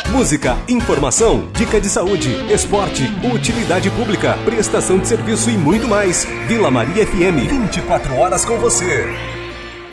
Música, informação, dica de saúde, esporte, utilidade pública, prestação de serviço e muito mais. Vila Maria FM, 24 horas com você.